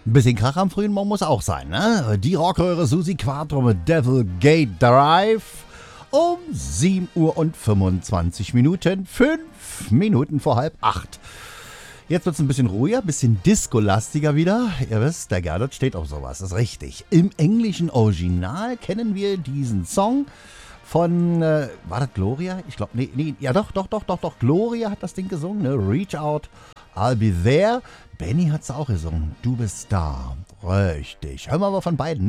Ein bisschen Krach am frühen Morgen muss auch sein, ne? Die Rockröhre Susi Quattro mit Devil Gate Drive um 7 Uhr und 25 Minuten. 5 Minuten vor halb 8. Jetzt wird es ein bisschen ruhiger, ein bisschen disco-lastiger wieder. Ihr wisst, der Gerdert steht auf sowas, das ist richtig. Im englischen Original kennen wir diesen Song von, war das Gloria? Ich glaube, nee, ja doch, Gloria hat das Ding gesungen, ne? Reach Out, I'll Be There. Benny hat es auch gesungen, du bist da. Richtig. Hören wir aber von beiden.